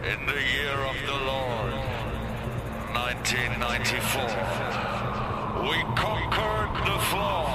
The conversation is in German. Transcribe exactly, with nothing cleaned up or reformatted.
In the year of the Lord, nineteen ninety-four, we conquered the flaw.